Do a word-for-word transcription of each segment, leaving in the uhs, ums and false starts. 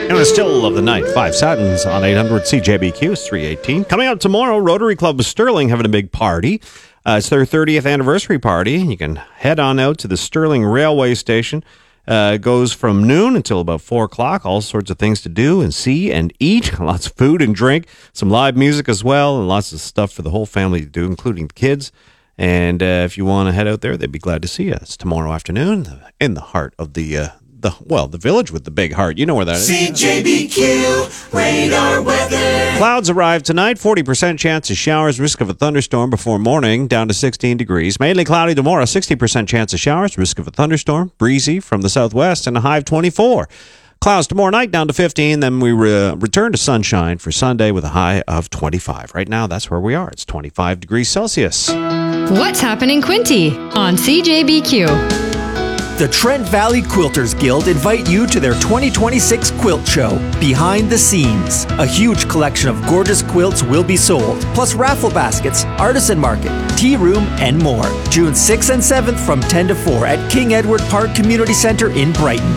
And the still of the night, five Satins on eight hundred C J B Q is three eighteen. Coming up tomorrow, Rotary Club of Sterling having a big party. Uh, it's their thirtieth anniversary party. You can head on out to the Sterling Railway Station. Uh, it goes from noon until about four o'clock. All sorts of things to do and see and eat. Lots of food and drink. Some live music as well, and lots of stuff for the whole family to do, including the kids. And uh, if you want to head out there, they'd be glad to see us tomorrow afternoon in the heart of the... Uh, The, well, the village with the big heart. You know where that is. C J B Q radar weather. Clouds arrive tonight. forty percent chance of showers. Risk of a thunderstorm before morning. Down to sixteen degrees. Mainly cloudy tomorrow. sixty percent chance of showers. Risk of a thunderstorm. Breezy from the southwest and a high of twenty-four. Clouds tomorrow night down to fifteen. Then we re- return to sunshine for Sunday with a high of twenty-five. Right now, that's where we are. It's twenty-five degrees Celsius. What's happening, Quinty? On C J B Q. The Trent Valley Quilters Guild invite you to their twenty twenty-six quilt show, Behind the Scenes. A huge collection of gorgeous quilts will be sold, plus raffle baskets, artisan market, tea room, and more. June sixth and seventh from ten to four at King Edward Park Community Centre in Brighton.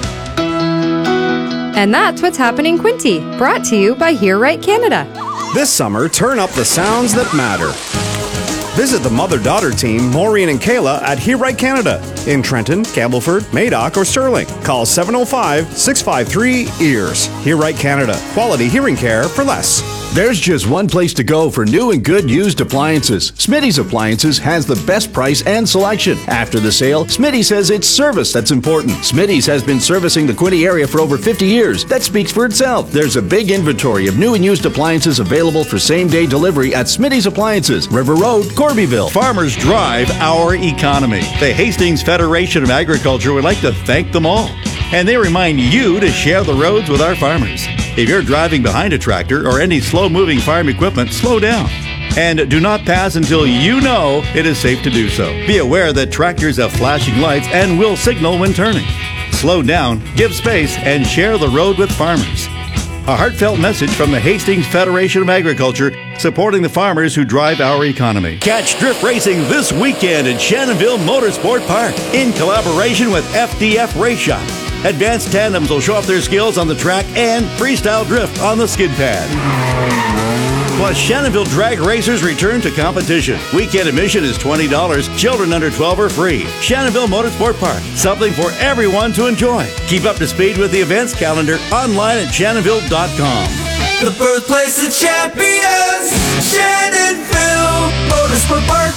And that's what's happening, Quinty. Brought to you by Hear Right Canada. This summer, turn up the sounds that matter. Visit the mother-daughter team, Maureen and Kayla, at Hear Right Canada in Trenton, Campbellford, Madoc, or Sterling. Call seven oh five, six five three, E A R S. Hear Right Canada. Quality hearing care for less. There's just one place to go for new and good used appliances. Smitty's Appliances has the best price and selection. After the sale, Smitty says it's service that's important. Smitty's has been servicing the Quinte area for over fifty years. That speaks for itself. There's a big inventory of new and used appliances available for same-day delivery at Smitty's Appliances, River Road, Corbyville. Farmers drive our economy. The Hastings Federation of Agriculture would like to thank them all. And they remind you to share the roads with our farmers. If you're driving behind a tractor or any slow-moving farm equipment, slow down. And do not pass until you know it is safe to do so. Be aware that tractors have flashing lights and will signal when turning. Slow down, give space, and share the road with farmers. A heartfelt message from the Hastings Federation of Agriculture, supporting the farmers who drive our economy. Catch drift racing this weekend at Shannonville Motorsport Park in collaboration with F D F Race Shop. Advanced tandems will show off their skills on the track and freestyle drift on the skid pad. Plus, Shannonville drag racers return to competition. Weekend admission is twenty dollars. Children under twelve are free. Shannonville Motorsport Park, something for everyone to enjoy. Keep up to speed with the events calendar online at shannonville dot com. The birthplace of champions, Shannonville Motorsport Park.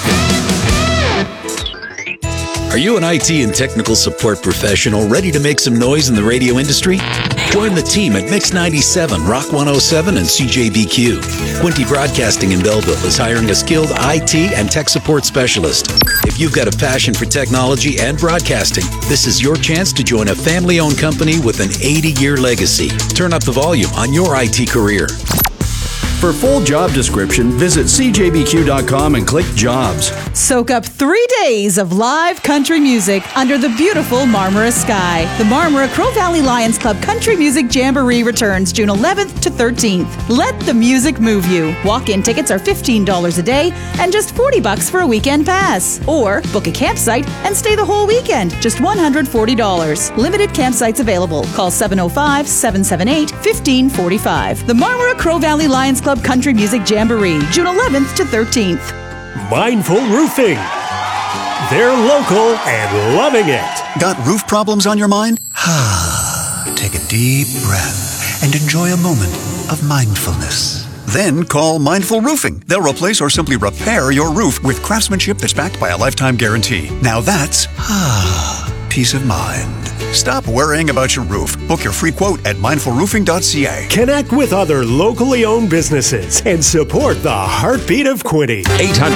Are you an I T and technical support professional ready to make some noise in the radio industry? Join the team at Mix ninety-seven, Rock one oh seven, and C J B Q. Quinte Broadcasting in Belleville is hiring a skilled I T and tech support specialist. If you've got a passion for technology and broadcasting, this is your chance to join a family-owned company with an eighty-year legacy. Turn up the volume on your I T career. For full job description, visit c j b q dot com and click Jobs. Soak up three days of live country music under the beautiful Marmora sky. The Marmora Crow Valley Lions Club Country Music Jamboree returns June eleventh to thirteenth. Let the music move you. Walk-in tickets are fifteen dollars a day and just forty bucks for a weekend pass. Or book a campsite and stay the whole weekend, just one hundred forty dollars. Limited campsites available. Call seven oh five, seven seven eight, one five four five. The Marmora Crow Valley Lions Club Country Music Jamboree, June eleventh to thirteenth. Mindful Roofing. They're local and loving it. Got roof problems on your mind? Take a deep breath and enjoy a moment of mindfulness. Then call Mindful Roofing. They'll replace or simply repair your roof with craftsmanship that's backed by a lifetime guarantee. Now that's peace of mind. Stop worrying about your roof. Book your free quote at mindful roofing dot c a. Connect with other locally owned businesses and support the heartbeat of Quinte. eight hundred